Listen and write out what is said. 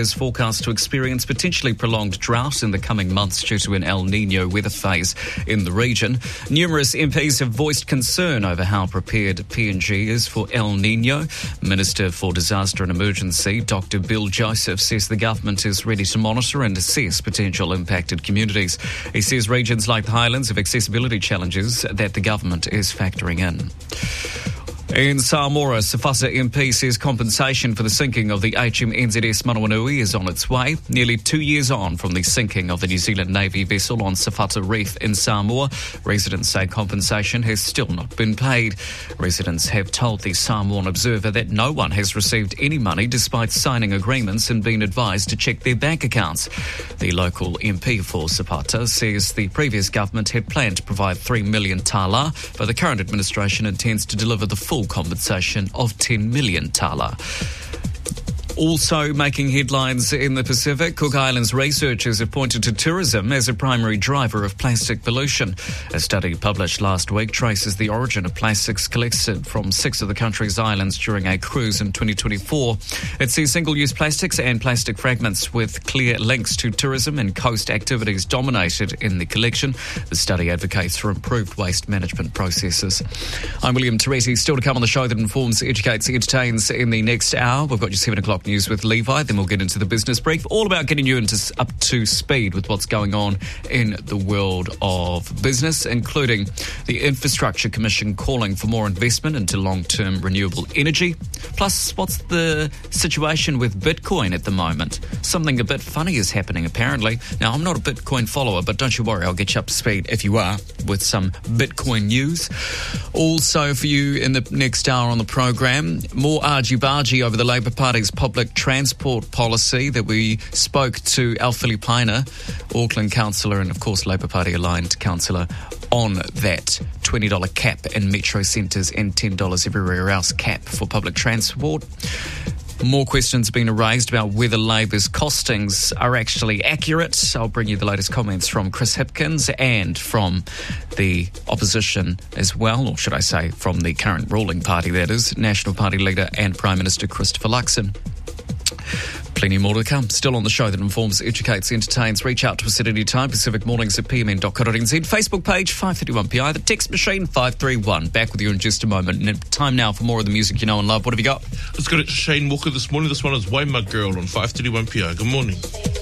is forecast to experience potentially prolonged drought in the coming months due to an El Niño weather phase in the region. Numerous MPs have voiced concern over how prepared PNG is for El Niño. Minister for Disaster and Emergency, Dr. Bill Joseph, says the government is ready to monitor and assess potential impacted communities. He says regions like the Highlands have accessibility challenges that the government is factoring in. In Samoa, Sefasa MP says compensation for the sinking of the HMNZS Manawanui is on its way. Nearly 2 years on from the sinking of the New Zealand Navy vessel on Sefata Reef in Samoa, residents say compensation has still not been paid. Residents have told the Samoan Observer that no one has received any money despite signing agreements and being advised to check their bank accounts. The local MP for Sefata says the previous government had planned to provide 3 million tala, but the current administration intends to deliver the full compensation of 10 million tala. Also making headlines in the Pacific, Cook Islands researchers have pointed to tourism as a primary driver of plastic pollution. A study published last week traces the origin of plastics collected from 6 of the country's islands during a cruise in 2024. It sees single-use plastics and plastic fragments with clear links to tourism and coast activities dominated in the collection. The study advocates for improved waste management processes. I'm William Toretti. Still to come on the show that informs, educates, entertains in the next hour. We've got your 7 o'clock news with Levi, then we'll get into the business brief, all about getting you up to speed with what's going on in the world of business, including the Infrastructure Commission calling for more investment into long-term renewable energy. Plus, what's the situation with Bitcoin at the moment? Something a bit funny is happening, apparently. Now, I'm not a Bitcoin follower, but don't you worry, I'll get you up to speed if you are with some Bitcoin news. Also for you in the next hour on the program, more argy-bargy over the Labour Party's public transport policy that we spoke to Al Filipaina, Auckland councillor and, of course, Labour Party aligned councillor, on that $20 cap in metro centres and $10 everywhere else cap for public transport. More questions have been raised about whether Labour's costings are actually accurate. I'll bring you the latest comments from Chris Hipkins and from the opposition as well, or should I say from the current ruling party, that is, National Party leader and Prime Minister Christopher Luxon. Plenty more to come. Still on the show that informs, educates, entertains. Reach out to us at any time. Pacific Mornings at pmn.co.nz. Facebook page 531PI. The text machine 531. Back with you in just a moment. And time now for more of the music you know and love. What have you got? Let's go to Shane Walker this morning. This one is Waima Girl on 531PI. Good morning.